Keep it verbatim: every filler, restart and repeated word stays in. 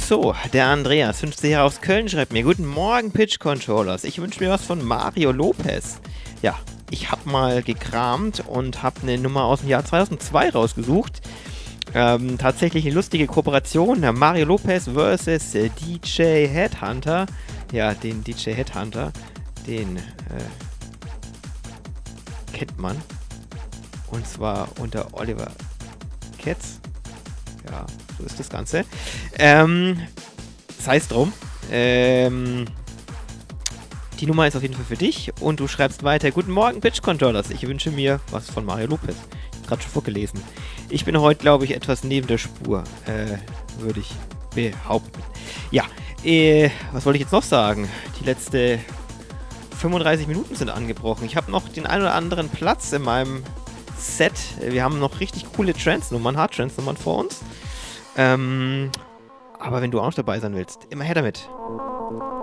So, der Andreas, fünfzig Jahre aus Köln, schreibt mir: Guten Morgen, Pitch Controllers. Ich wünsche mir was von Mario Lopez. Ja, ich habe mal gekramt und habe eine Nummer aus dem Jahr zweitausendzwei rausgesucht. Ähm, tatsächlich eine lustige Kooperation. Mario Lopez versus D J Headhunter. Ja, den D J Headhunter, den äh, kennt man. Und zwar unter Oliver Katz. Ja, so ist das Ganze. Ähm, sei es drum. Ähm, die Nummer ist auf jeden Fall für dich und du schreibst weiter: Guten Morgen, Pitch Controllers. Ich wünsche mir was von Mario Lopez. Ich habe gerade schon vorgelesen. Ich bin heute, glaube ich, etwas neben der Spur, äh, würde ich behaupten. Ja, äh, was wollte ich jetzt noch sagen? Die letzte fünfunddreißig Minuten sind angebrochen. Ich habe noch den einen oder anderen Platz in meinem Set. Wir haben noch richtig coole Trance-Nummern, Hard-Trance-Nummern vor uns. Ähm, aber wenn du auch noch dabei sein willst, immer her damit.